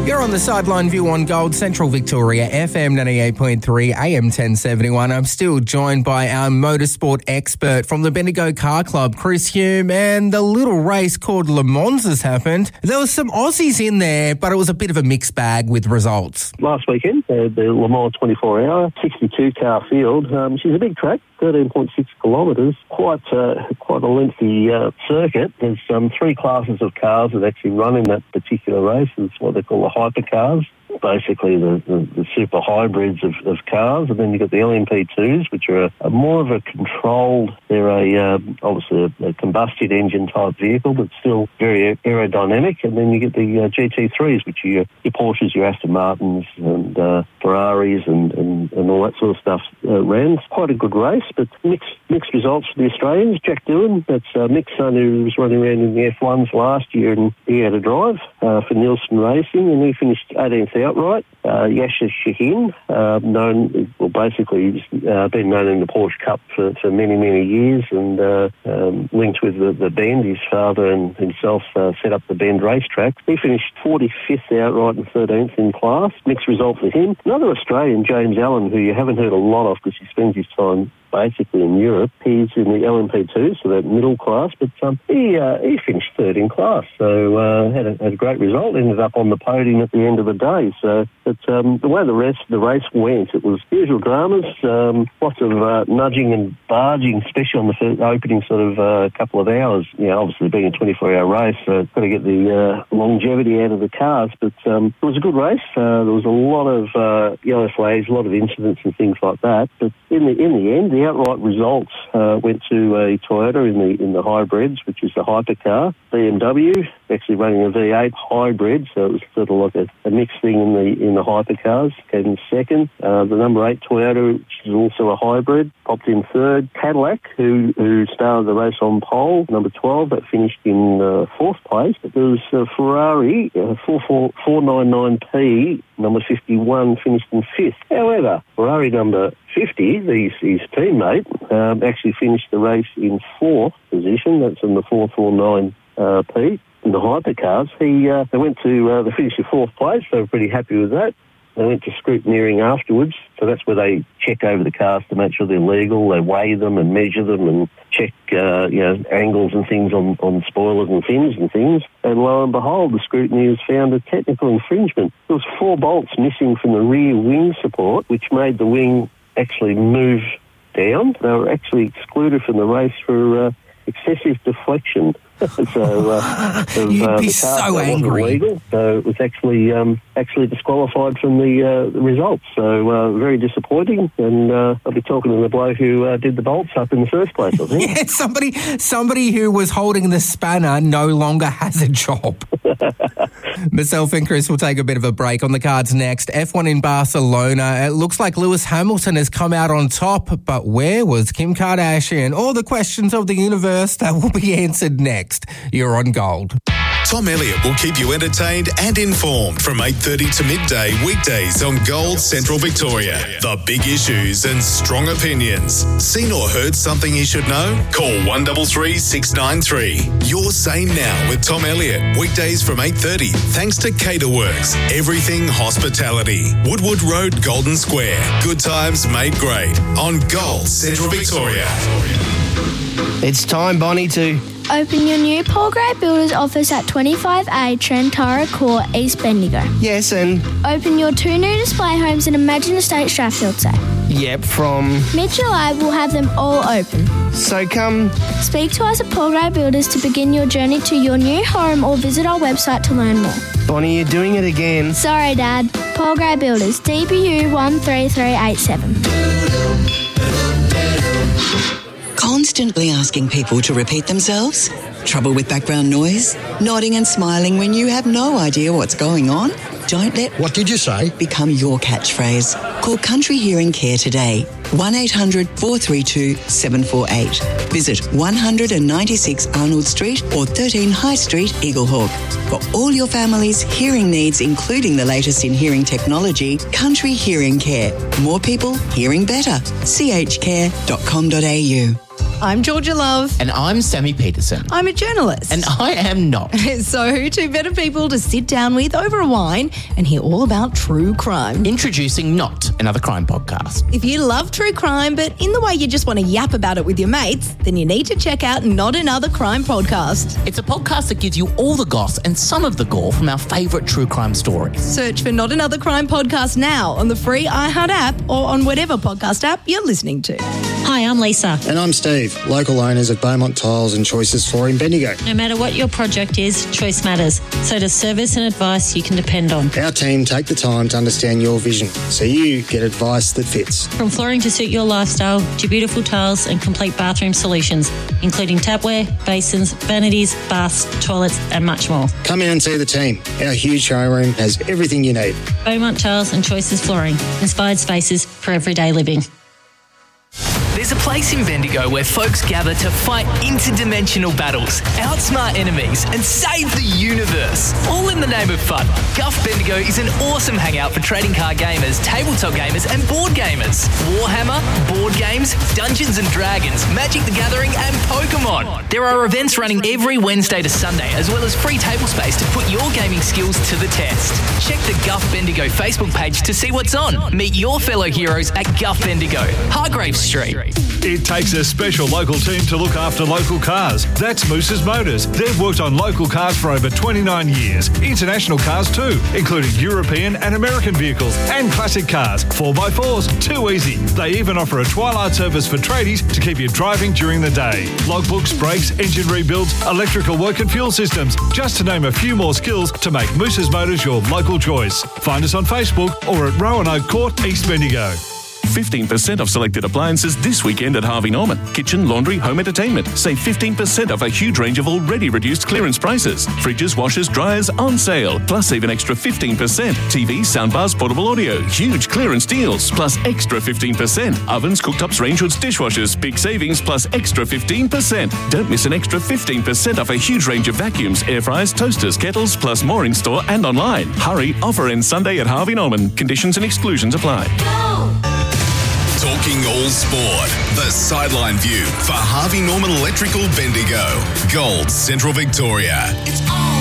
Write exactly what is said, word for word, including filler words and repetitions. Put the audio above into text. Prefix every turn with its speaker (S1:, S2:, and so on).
S1: You're on the Sideline View on Gold, Central Victoria, F M ninety-eight point three, A M ten seventy-one. I'm still joined by our motorsport expert from the Bendigo Car Club, Chris Hume, and the little race called Le Mans has happened. There was some Aussies in there, but it was a bit of a mixed bag with results.
S2: Last weekend, uh, the Le Mans twenty-four hour, sixty-two car field, um, which is a big track, thirteen point six kilometres, quite uh, quite a lengthy uh, circuit. There's um, three classes of cars that actually run in that particular race. It's what they call the hypercars, basically the, the, the super hybrids of, of cars, and then you've got the L M P twos, which are a, a more of a controlled, they're a um, obviously a, a combustion engine type vehicle, but still very aerodynamic, and then you get the uh, G T threes, which are your, your Porsches, your Aston Martins, and uh, Ferraris, and, and, and all that sort of stuff uh, ran. It's quite a good race, but mixed mixed results for the Australians. Jack Doohan, that's uh, Mick's son, who was running around in the F ones last year, and he had a drive uh, for Nielsen Racing, and he finished eighteenth outright. Uh, Yasser Shahin, uh, known, well, basically he's uh, been known in the Porsche Cup for, for many, many years, and uh, um, linked with the, the Bend. His father and himself uh, set up the Bend racetrack. He finished forty-fifth outright and thirteenth in class. Mixed result for him. Another Australian, James Allen, who you haven't heard a lot of because he spends his time basically in Europe. He's in the L M P two, so that middle class, but um, he uh, he finished third in class, so uh, had, a, had a great result. Ended up on the podium at the end of the day. So, but um, the way the rest the race went, it was usual dramas, um, lots of uh, nudging and barging, especially on the first opening sort of uh, couple of hours. You know, obviously being a twenty-four hour race, so got to get the uh, longevity out of the cars. But um, it was a good race. Uh, there was a lot of uh, yellow flags, a lot of incidents and things like that. But in the in the end, the outright results uh, went to a Toyota in the in the hybrids, which is the hypercar. B M W actually running a V eight hybrid, so it was sort of like a, a mixed thing in the in the hypercars. Came in second. Uh, the number eight Toyota, which is also a hybrid, popped in third. Cadillac, who who started the race on pole, number twelve, that finished in uh, fourth place. But there was uh, Ferrari, uh, four ninety-nine P, number fifty-one, finished in fifth. However, Ferrari number fifty, his, his teammate, um, actually finished the race in fourth position. That's in the four forty-nine uh, P. In the hypercars, he uh, they went to uh, they finished in fourth place. They were pretty happy with that. They went to scrutineering afterwards, so that's where they check over the cars to make sure they're legal. They weigh them and measure them and check, uh, you know, angles and things on, on spoilers and fins and things. And lo and behold, the scrutineers found a technical infringement. There was four bolts missing from the rear wing support, which made the wing actually move down. They were actually excluded from the race for uh, excessive deflection. so uh, of,
S1: You'd
S2: uh,
S1: be
S2: the car
S1: so
S2: that
S1: angry.
S2: wasn't legal, so it was actually um, actually disqualified from the, uh, the results. So uh, very disappointing, and uh, I'll be talking to the bloke who uh, did the bolts up in the first place, I think.
S1: Yeah, somebody somebody who was holding the spanner no longer has a job. Myself and Chris will take a bit of a break. On the cards next, F one in Barcelona. It looks like Lewis Hamilton has come out on top, but where was Kim Kardashian? All the questions of the universe that will be answered next. You're on Gold.
S3: Tom Elliott will keep you entertained and informed from eight thirty to midday weekdays on Gold Central Victoria. The big issues and strong opinions. Seen or heard something you should know? Call one three three, six nine three. Your Say Now with Tom Elliott. Weekdays from eight thirty. Thanks to Caterworks. Everything Hospitality. Woodwood Road, Golden Square. Good times made great on Gold Central Victoria.
S4: It's time, Bonnie, to
S5: open your new Paul Gray Builders office at twenty-five A Trentara Court, East Bendigo.
S4: Yes, and
S5: Open your two new display homes in Imagine Estate, Strathfield Say.
S4: yep, from.
S5: Mitchell I will have them all open.
S4: So come.
S5: Speak to us at Paul Gray Builders to begin your journey to your new home, or visit our website to learn more.
S4: Bonnie, you're doing it again.
S5: Sorry, Dad. Paul Gray Builders, D B U one three three eight seven.
S6: Constantly asking people to repeat themselves? Trouble with background noise? Nodding and smiling when you have no idea what's going on? Don't let
S7: What did you say?
S6: become your catchphrase. Call Country Hearing Care today. one eight hundred, four three two, seven four eight. Visit one ninety-six Arnold Street or thirteen High Street, Eaglehawk. For all your family's hearing needs, including the latest in hearing technology, Country Hearing Care. More people hearing better. c h care dot com dot a u.
S7: I'm Georgia Love.
S8: And I'm Sammy Peterson.
S7: I'm a journalist.
S8: And I am not.
S7: So who two better people to sit down with over a wine and hear all about true crime?
S8: Introducing Not Another Crime Podcast.
S7: If you love true crime, but in the way you just want to yap about it with your mates, then you need to check out Not Another Crime Podcast.
S8: It's a podcast that gives you all the goss and some of the gore from our favourite true crime stories.
S7: Search for Not Another Crime Podcast now on the free iHeart app or on whatever podcast app you're listening to.
S9: Hi, I'm Lisa.
S10: And I'm Steve, local owners of Beaumont Tiles and Choices Flooring Bendigo.
S9: No matter what your project is, choice matters. So does service and advice you can depend on.
S10: Our team take the time to understand your vision, so you get advice that fits.
S9: From flooring to suit your lifestyle to beautiful tiles and complete bathroom solutions, including tapware, basins, vanities, baths, toilets and much more.
S10: Come in and see the team. Our huge showroom has everything you need.
S9: Beaumont Tiles and Choices Flooring. Inspired spaces for everyday living.
S11: There's a place in Bendigo where folks gather to fight interdimensional battles, outsmart enemies, and save the universe. All in the name of fun. Guff Bendigo is an awesome hangout for trading card gamers, tabletop gamers, and board gamers. Warhammer, board games, Dungeons and Dragons, Magic the Gathering, and Pokemon. There are events running every Wednesday to Sunday, as well as free table space to put your gaming skills to the test. Check the Guff Bendigo Facebook page to see what's on. Meet your fellow heroes at Guff Bendigo, Hargrave Street.
S12: It takes a special local team to look after local cars. That's Moose's Motors. They've worked on local cars for over twenty-nine years. International cars too, including European and American vehicles and classic cars. four by fours, too easy. They even offer a twilight service for tradies to keep you driving during the day. Logbooks, brakes, engine rebuilds, electrical work and fuel systems. Just to name a few more skills to make Moose's Motors your local choice. Find us on Facebook or at Roanoke Court, East Bendigo.
S13: fifteen percent off selected appliances this weekend at Harvey Norman. Kitchen, laundry, home entertainment. Save fifteen percent off a huge range of already reduced clearance prices. Fridges, washers, dryers on sale. Plus save an extra fifteen percent. T Vs, soundbars, portable audio. Huge clearance deals. Plus extra fifteen percent. Ovens, cooktops, range hoods, dishwashers. Big savings plus extra fifteen percent. Don't miss an extra fifteen percent off a huge range of vacuums, air fryers, toasters, kettles, plus more in store and online. Hurry, offer ends Sunday at Harvey Norman. Conditions and exclusions apply.
S3: Talking all sport. The sideline view for Harvey Norman Electrical Bendigo. Gold, Central Victoria. It's all